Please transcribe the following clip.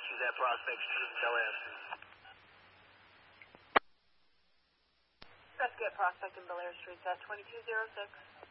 She's at Prospect Street, Bel Air Street. Rescue at Prospect and Bel Air Streets at 2206.